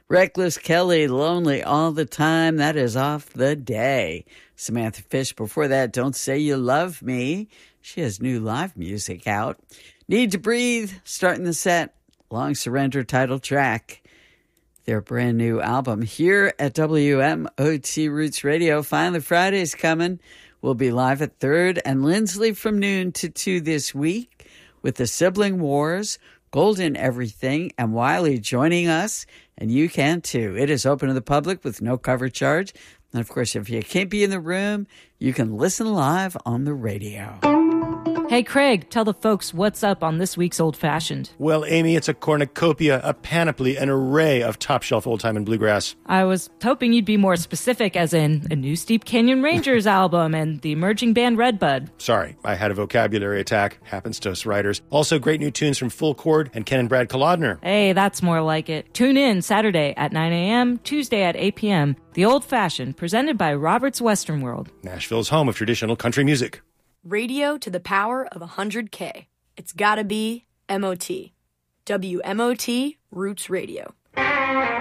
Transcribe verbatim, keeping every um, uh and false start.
Reckless Kelly, Lonely All the Time. That is off the day. Samantha Fish, before that, Don't Say You Love Me. She has new live music out. Need to Breathe, starting the set. Long Surrender title track. Their brand new album here at W M O T Roots Radio. Finally, Friday's coming. We'll be live at third and Lindsley from noon to two this week with the Sibling Wars, Golden Everything, and Wiley joining us. And you can too. It is open to the public with no cover charge. And of course, if you can't be in the room, you can listen live on the radio. Hey, Craig, tell the folks what's up on this week's Old Fashioned. Well, Amy, it's a cornucopia, a panoply, an array of top-shelf old-time and bluegrass. I was hoping you'd be more specific, as in a new Steep Canyon Rangers album and the emerging band Redbud. Sorry, I had a vocabulary attack. Happens to us writers. Also, great new tunes from Full Chord and Ken and Brad Kolodner. Hey, that's more like it. Tune in Saturday at nine a.m., Tuesday at eight p.m. The Old Fashioned, presented by Robert's Western World. Nashville's home of traditional country music. Radio to the power of one hundred K. It's gotta be M O T. W M O T Roots Radio.